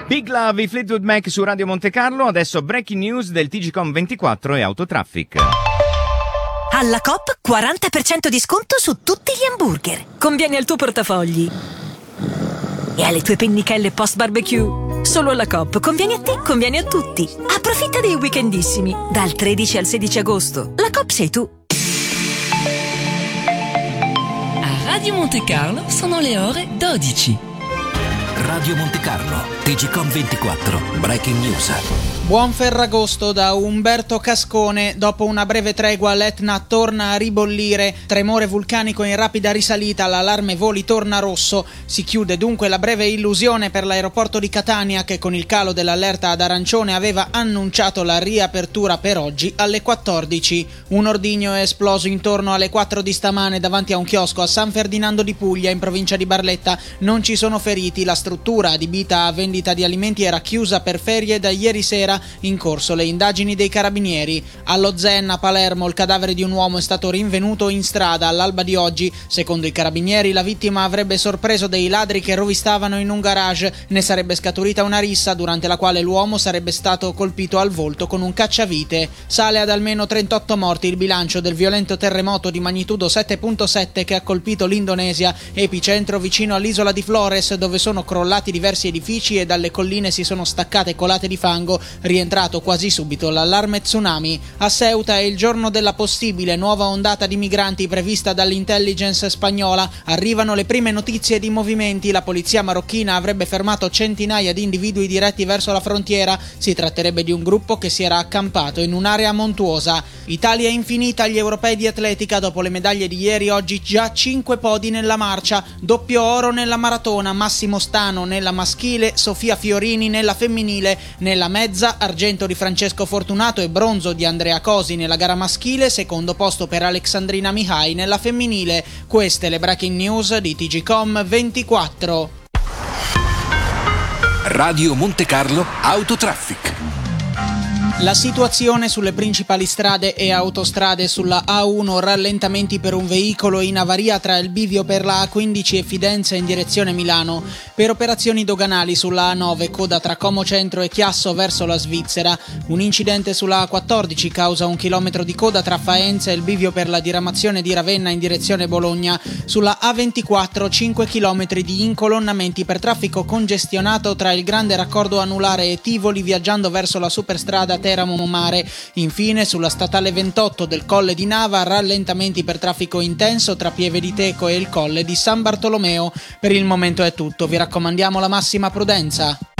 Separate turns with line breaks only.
Big Love, i Fleetwood Mac su Radio Monte Carlo. Adesso breaking news del TGCom 24 e Autotraffic.
Alla Coop 40% di sconto su tutti gli hamburger. Conviene al tuo portafogli e alle tue pennichelle post barbecue. Solo alla Coop conviene a te, conviene a tutti. Approfitta dei weekendissimi dal 13 al 16 agosto. La Coop sei tu.
A Radio Monte Carlo sono le ore 12.
Radio Monte Carlo, TGCom 24, Breaking News.
Buon Ferragosto da Umberto Cascone. Dopo una breve tregua l'Etna torna a ribollire, tremore vulcanico in rapida risalita, l'allarme voli torna rosso. Si chiude dunque la breve illusione per l'aeroporto di Catania che con il calo dell'allerta ad arancione aveva annunciato la riapertura per oggi alle 14. Un ordigno è esploso intorno alle 4 di stamane davanti a un chiosco a San Ferdinando di Puglia in provincia di Barletta. Non ci sono feriti, la struttura adibita a vendita di alimenti era chiusa per ferie da ieri sera. In corso le indagini dei carabinieri. Allo Zen a Palermo il cadavere di un uomo è stato rinvenuto in strada all'alba di oggi. Secondo i carabinieri la vittima avrebbe sorpreso dei ladri che rovistavano in un garage. Ne sarebbe scaturita una rissa durante la quale l'uomo sarebbe stato colpito al volto con un cacciavite. Sale ad almeno 38 morti il bilancio del violento terremoto di magnitudo 7.7 che ha colpito l'Indonesia, epicentro vicino all'isola di Flores dove sono crollati diversi edifici e dalle colline si sono staccate colate di fango. Rientrato quasi subito l'allarme tsunami. A Ceuta è il giorno della possibile nuova ondata di migranti prevista dall'intelligence spagnola. Arrivano le prime notizie di movimenti. La polizia marocchina avrebbe fermato centinaia di individui diretti verso la frontiera. Si tratterebbe di un gruppo che si era accampato in un'area montuosa. Italia infinita agli europei di atletica. Dopo le medaglie di ieri, oggi già 5 podi nella marcia. Doppio oro nella maratona, Massimo Stano nella maschile, Sofia Fiorini nella femminile. Nella mezza argento di Francesco Fortunato e bronzo di Andrea Cosi nella gara maschile, secondo posto per Alexandrina Mihai nella femminile. Queste le breaking news di TGCom 24.
Radio Monte Carlo, Autotraffic.
La situazione sulle principali strade e autostrade. Sulla A1 rallentamenti per un veicolo in avaria tra il bivio per la A15 e Fidenza in direzione Milano. Per operazioni doganali sulla A9 coda tra Como Centro e Chiasso verso la Svizzera. Un incidente sulla A14 causa 1 chilometro di coda tra Faenza e il bivio per la diramazione di Ravenna in direzione Bologna. Sulla A24 5 chilometri di incolonnamenti per traffico congestionato tra il grande raccordo anulare e Tivoli viaggiando verso la superstrada Teramo Mare. Infine sulla statale 28 del Colle di Nava rallentamenti per traffico intenso tra Pieve di Teco e il Colle di San Bartolomeo. Per il momento è tutto, vi raccomandiamo la massima prudenza.